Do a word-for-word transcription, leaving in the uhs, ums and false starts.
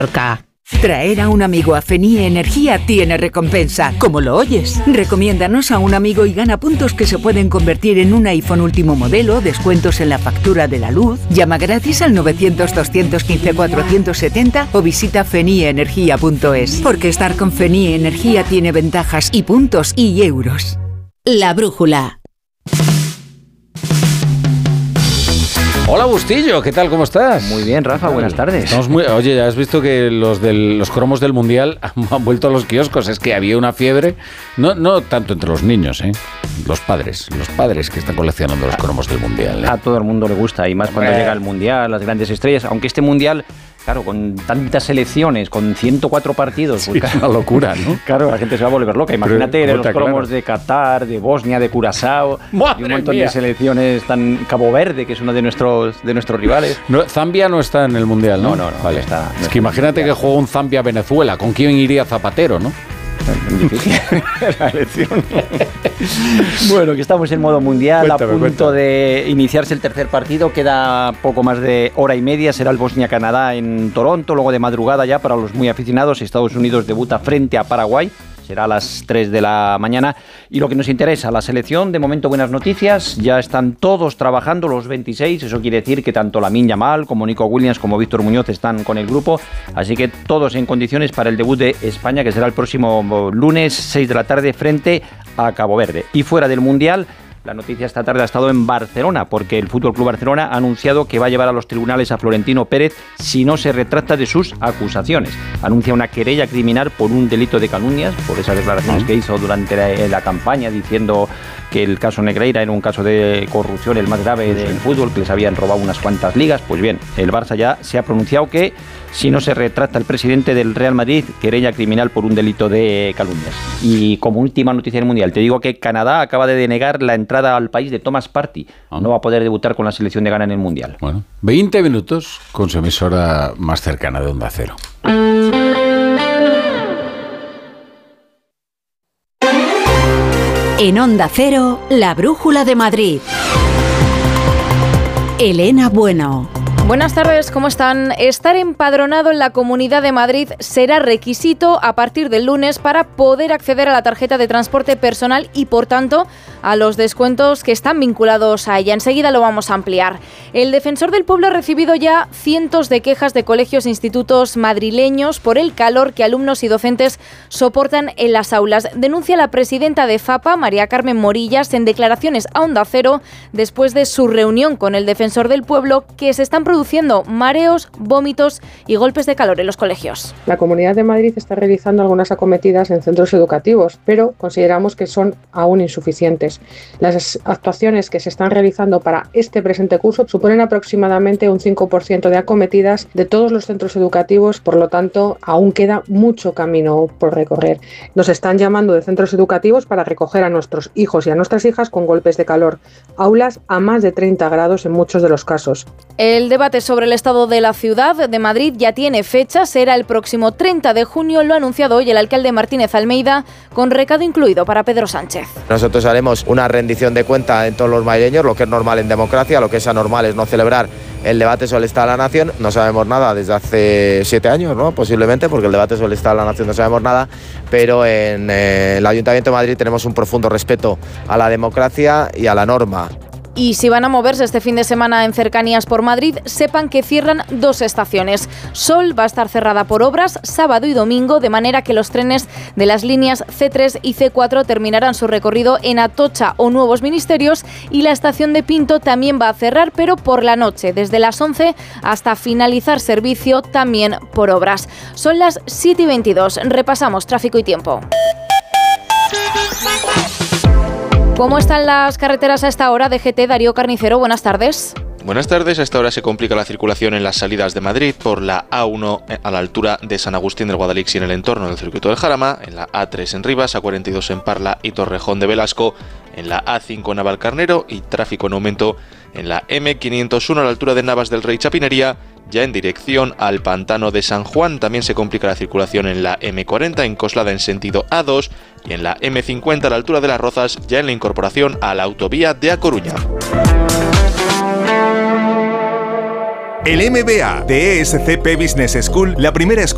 Traer a un amigo a Fenie Energía tiene recompensa, como lo oyes. Recomiéndanos a un amigo y gana puntos que se pueden convertir en un iPhone último modelo, descuentos en la factura de la luz. Llama gratis al novecientos, doscientos quince, cuatrocientos setenta o visita fenie energía punto es. Porque estar con Fenie Energía tiene ventajas y puntos y euros. La brújula. Hola Bustillo, ¿qué tal? ¿Cómo estás? Muy bien, Rafa, buenas tardes. Estamos muy... Oye, ya has visto que los, del, los cromos del Mundial han vuelto a los kioscos. Es que había una fiebre, no, no tanto entre los niños, ¿eh? Los padres, los padres que están coleccionando los cromos del Mundial, ¿eh? A todo el mundo le gusta, y más cuando eh. llega el Mundial, las grandes estrellas, aunque este Mundial... Claro, con tantas selecciones, con ciento cuatro partidos... Sí, pues, es una locura, ¿no? Claro, la gente se va a volver loca. Imagínate Pero, los cromos claro. de Qatar, de Bosnia, de Curazao... ¡Madre y un montón mía! de selecciones, tan Cabo Verde, que es uno de nuestros de nuestros rivales. No, Zambia no está en el Mundial, ¿no? No, no, no. Vale. No está, no es que imagínate que juega un Zambia-Venezuela. ¿Con quién iría Zapatero, no? Difícil la elección. Bueno, que estamos en modo mundial. Cuéntame, a punto cuéntame. de iniciarse el tercer partido. Queda poco más de hora y media. Será el Bosnia-Canadá en Toronto. Luego de madrugada ya para los muy aficionados, Estados Unidos debuta frente a Paraguay. Será a las tres de la mañana. Y lo que nos interesa, la selección, de momento buenas noticias. Ya están todos trabajando, los veintiséis. Eso quiere decir que tanto Lamine Yamal como Nico Williams como Víctor Muñoz están con el grupo. Así que todos en condiciones para el debut de España, que será el próximo lunes, seis de la tarde, frente a Cabo Verde. Y fuera del Mundial... La noticia esta tarde ha estado en Barcelona, porque el F C Barcelona ha anunciado que va a llevar a los tribunales a Florentino Pérez si no se retracta de sus acusaciones. Anuncia una querella criminal por un delito de calumnias, por esas declaraciones que hizo durante la, la campaña, diciendo que el caso Negreira era un caso de corrupción el más grave del fútbol, que les habían robado unas cuantas ligas. Pues bien, el Barça ya se ha pronunciado que si no se retracta el presidente del Real Madrid, querella criminal por un delito de calumnias. Y como última noticia del Mundial, te digo que Canadá acaba de denegar la entrada al país de Thomas Partey. No va a poder debutar con la selección de Ghana en el Mundial. Bueno, veinte minutos con su emisora más cercana de Onda Cero. En Onda Cero, la brújula de Madrid. Elena Bueno. Buenas tardes, ¿cómo están? Estar empadronado en la Comunidad de Madrid será requisito a partir del lunes para poder acceder a la tarjeta de transporte personal y, por tanto, a los descuentos que están vinculados a ella. Enseguida lo vamos a ampliar. El Defensor del Pueblo ha recibido ya cientos de quejas de colegios e institutos madrileños por el calor que alumnos y docentes soportan en las aulas. Denuncia la presidenta de FAPA, María Carmen Morillas, en declaraciones a Onda Cero después de su reunión con el Defensor del Pueblo, que se están produciendo mareos, vómitos y golpes de calor en los colegios. La Comunidad de Madrid está realizando algunas acometidas en centros educativos, pero consideramos que son aún insuficientes. Las actuaciones que se están realizando para este presente curso suponen aproximadamente un cinco por ciento de acometidas de todos los centros educativos, por lo tanto, aún queda mucho camino por recorrer. Nos están llamando de centros educativos para recoger a nuestros hijos y a nuestras hijas con golpes de calor, aulas a más de treinta grados en muchos de los casos. El debate sobre el estado de la ciudad de Madrid ya tiene fecha, será el próximo treinta de junio, lo ha anunciado hoy el alcalde Martínez Almeida, con recado incluido para Pedro Sánchez. Nosotros haremos una rendición de cuenta en todos los madrileños, lo que es normal en democracia, lo que es anormal es no celebrar el debate sobre el estado de la nación. No sabemos nada desde hace siete años, ¿no? Posiblemente, porque el debate sobre el estado de la nación no sabemos nada, pero en eh, el Ayuntamiento de Madrid tenemos un profundo respeto a la democracia y a la norma. Y si van a moverse este fin de semana en cercanías por Madrid, sepan que cierran dos estaciones. Sol va a estar cerrada por obras sábado y domingo, de manera que los trenes de las líneas ce tres y ce cuatro terminarán su recorrido en Atocha o Nuevos Ministerios, y la estación de Pinto también va a cerrar, pero por la noche, desde las once hasta finalizar servicio, también por obras. Son las siete y veintidós. Repasamos tráfico y tiempo. ¿Cómo están las carreteras a esta hora? D G T, Darío Carnicero, buenas tardes. Buenas tardes, a esta hora se complica la circulación en las salidas de Madrid por la A uno a la altura de San Agustín del Guadalix y en el entorno del Circuito del Jarama, en la A tres en Rivas, A cuarenta y dos en Parla y Torrejón de Velasco, en la A cinco en Navalcarnero y tráfico en aumento en la eme quinientos uno a la altura de Navas del Rey Chapinería, ya en dirección al Pantano de San Juan. También se complica la circulación en la eme cuarenta en Coslada en sentido A dos y en la eme cincuenta a la altura de Las Rozas, ya en la incorporación a la autovía de A Coruña. El eme be a de E S C P Business School, la primera escuela